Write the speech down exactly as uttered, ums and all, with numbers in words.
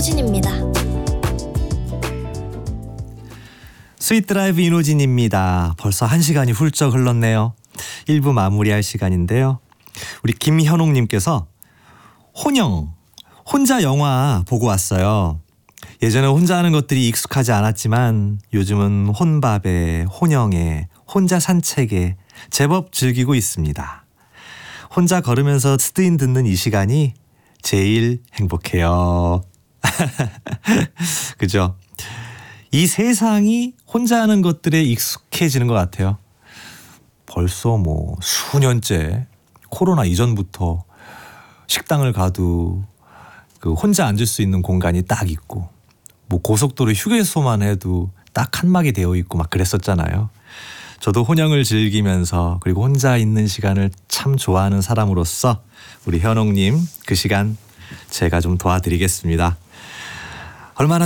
이노진입니다. 스윗드라이브 이노진입니다. 벌써 한 시간이 훌쩍 흘렀네요. 일 부 마무리할 시간인데요. 우리 김현옥님께서 혼영, 혼자 영화 보고 왔어요. 예전에 혼자 하는 것들이 익숙하지 않았지만 요즘은 혼밥에, 혼영에, 혼자 산책에 제법 즐기고 있습니다. 혼자 걸으면서 스트림 듣는 이 시간이 제일 행복해요. 그죠? 이 세상이 혼자 하는 것들에 익숙해지는 것 같아요. 벌써 뭐 수년째 코로나 이전부터 식당을 가도 그 혼자 앉을 수 있는 공간이 딱 있고, 뭐 고속도로 휴게소만 해도 딱 칸막이 되어 있고 막 그랬었잖아요. 저도 혼영을 즐기면서 그리고 혼자 있는 시간을 참 좋아하는 사람으로서 우리 현옥님 그 시간 제가 좀 도와드리겠습니다. 얼마나